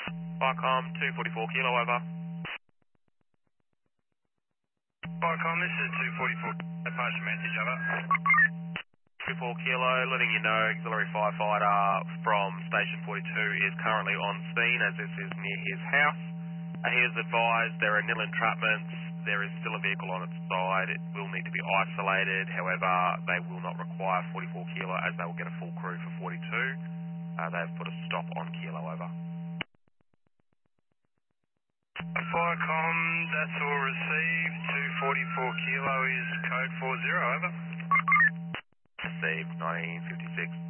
Firecom 244 kilo over. Firecom, this is 244. Pass your message, over. 24 kilo, letting you know auxiliary firefighter from station 42 is currently on scene as this is near his house. He is advised there are nil entrapments, there is still a vehicle on its side, it will need to be isolated, however they will not require 44 kilo as they will get a full crew for 42. They have put a stop on kilo over. Firecom, that's all received. 244 kilo is code 40, over. Received 1956.